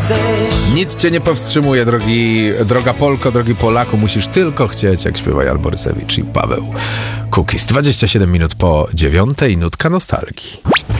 chcesz. Nic cię nie powstrzymuje, droga Polko, drogi Polaku. Musisz tylko chcieć, jak śpiewa Jan Borysewicz i Paweł Kukis. 27 minut po 9:00, nutka nostalgii.